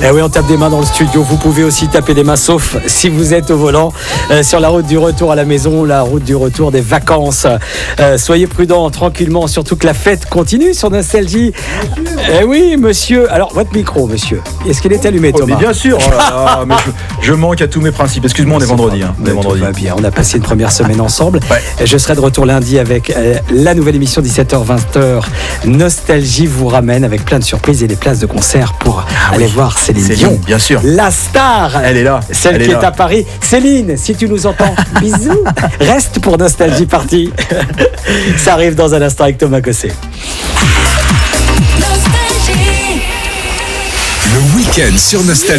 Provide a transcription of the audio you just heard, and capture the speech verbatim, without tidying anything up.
Eh oui, on tape des mains dans le studio. Vous pouvez aussi taper des mains, sauf si vous êtes au volant euh, sur la route du retour à la maison, la route du retour des vacances. Euh, soyez prudents, tranquillement, surtout que la fête continue sur Nostalgie. Eh oui, monsieur. Alors, votre micro, monsieur. Est-ce qu'il est allumé, Oh, Thomas? mais bien sûr. Oh là là, mais je, je manque à tous mes principes. Excuse-moi, on est vendredi. Hein. On est vendredi. Tout va bien. On a passé une première semaine ensemble. Ouais. Je serai de retour lundi avec euh, la nouvelle émission dix-sept heures vingt heures. Nostalgie vous ramène avec plein de surprises et des places de concert pour Ah aller oui. voir Céline Céline, Dion. bien sûr. La star. Elle est là. Celle Elle qui est est, là. à Paris. Céline, si tu nous entends, bisous. Reste pour Nostalgie Party. Ça arrive dans un instant avec Thomas Gosset. Le week-end sur Nostalgie.